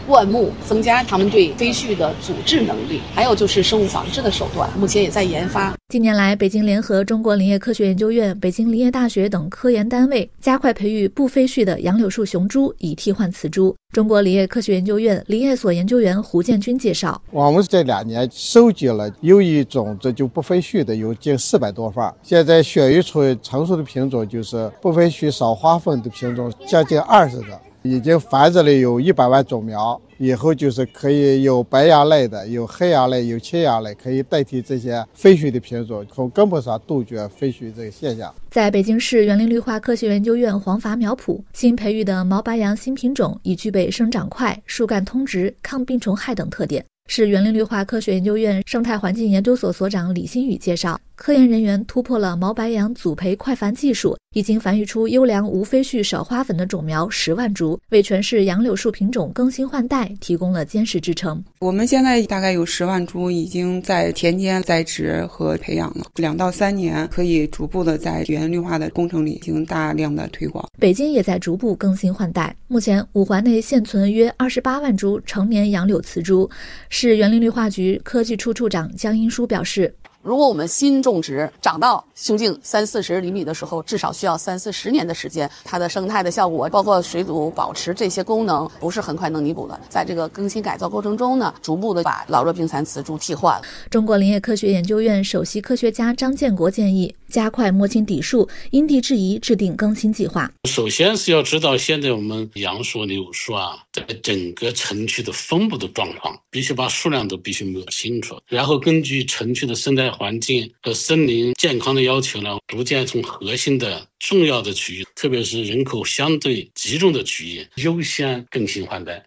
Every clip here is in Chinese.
灌木，增加他们对飞絮的阻治能力，还有就是生物防治的手段，目前也在研发。 近年来，北京联合中国林业科学研究院、北京林业大学等科研单位加快培育不飞絮的杨柳树雄猪，以替换雌猪。中国林业科学研究院林业所研究员胡建军介绍， 我们这2年收集了有一种这就不飞絮的有近400多份，现在选育出成熟的品种就是不飞絮少花粉的品种将近20个，已经繁殖了有100万种苗，以后就是可以有白杨类的，有黑杨类，有青杨类，可以代替这些飞絮的品种，从根本上杜绝飞絮这个现象。 在北京市园林绿化科学研究院黄筏苗圃，新培育的毛白杨新品种已具备生长快、树干通直、抗病虫害等特点。市园林绿化科学研究院生态环境研究所所长李新宇介绍，科研人员突破了毛白杨组培快繁技术，已经繁育出优良无飞絮少花粉的种苗10万株，为全市杨柳树品种更新换代提供了坚实支撑。 我们现在大概有10万株已经在田间栽植和培养了，2到3年可以逐步的在园绿化的工程里进行大量的推广。 北京也在逐步更新换代，目前5环内现存约28万株成年杨柳雌株。市园林绿化局科技处处长江英书表示， 如果我们新种植长到胸径30-40厘米的时候，至少需要30-40年的时间，它的生态的效果，包括水土保持这些功能，不是很快能弥补的。在这个更新改造过程中呢，逐步的把老弱病残雌株替换了。 中国林业科学研究院首席科学家张建国建议，加快摸清底数，因地制宜制定更新计划。 首先是要知道现在我们杨树、柳树在整个城区的分布的状况，必须把数量都必须摸清楚，然后根据城区的生态环境和森林健康的要求呢，逐渐从核心的重要的区域，特别是人口相对集中的区域，优先更新换代。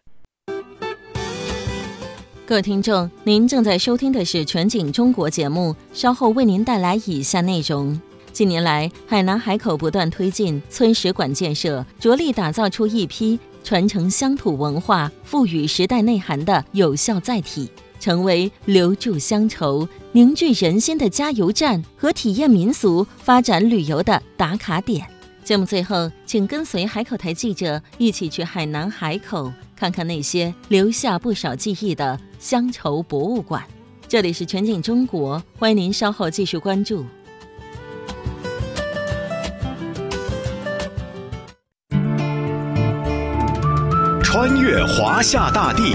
各位听众，您正在收听的是全景中国节目，稍后为您带来以下内容。近年来，海南海口不断推进村史馆建设，着力打造出一批传承乡土文化、赋予时代内涵的有效载体，成为留住乡愁、凝聚人心的加油站和体验民俗、发展旅游的打卡点。节目最后，请跟随海口台记者一起去海南海口，看看那些留下不少记忆的乡愁博物馆。这里是全景中国，欢迎您稍后继续关注。 穿越华夏大地，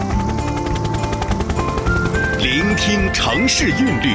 聆听城市韵律，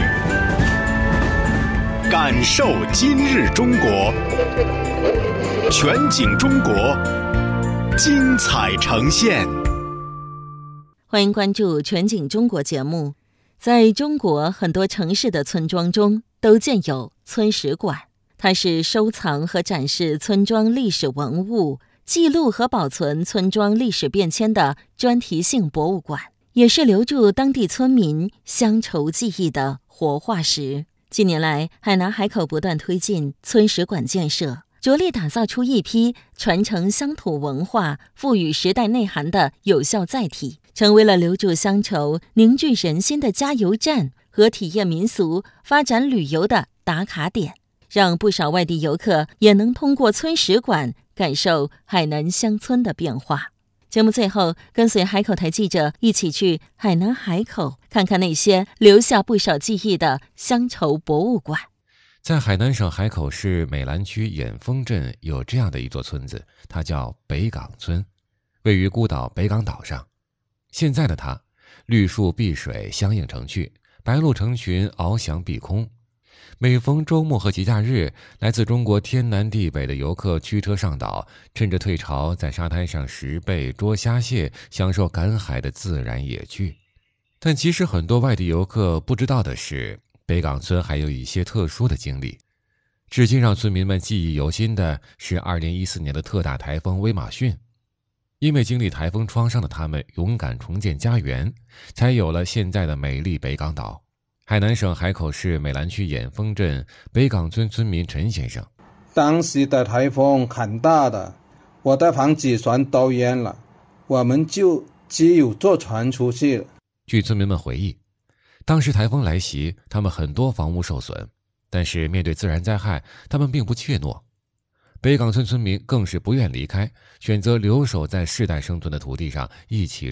感受今日中国。全景中国，精彩呈现。 欢迎关注全景中国节目。在中国很多城市的村庄中都建有村史馆，它是收藏和展示村庄历史文物，记录和保存村庄历史变迁的专题性博物馆，也是留住当地村民乡愁记忆的活化石。近年来，海南海口不断推进村史馆建设，着力打造出一批传承乡土文化、赋予时代内涵的有效载体，成为了留住乡愁、凝聚人心的加油站和体验民俗、发展旅游的打卡点，让不少外地游客也能通过村史馆感受海南乡村的变化。节目最后，跟随海口台记者一起去海南海口，看看那些留下不少记忆的乡愁博物馆。 在海南省海口市美兰区眼峰镇有这样的一座村子，它叫北港村，位于孤岛北港岛上。现在的它，绿树碧水相映成趣，白鹭成群翱翔碧空。每逢周末和节假日，来自中国天南地北的游客驱车上岛，趁着退潮在沙滩上拾贝捉虾蟹，享受赶海的自然野趣。但其实很多外地游客不知道的是，北港村还有一些特殊的经历。至今让村民们记忆犹新的是2014年的特大台风威马逊。因为经历台风创伤的他们勇敢重建家园，才有了现在的美丽北港岛。海南省海口市美兰区眼峰镇北港村村民陈先生， 当时的台风很大的，我的房子全都淹了，我们就只有坐船出去了。 据村民们回忆，当时台风来袭，他们很多房屋受损，但是面对自然灾害，他们并不怯懦。北港村村民更是不愿离开，选择留守在世代生存的土地上，一起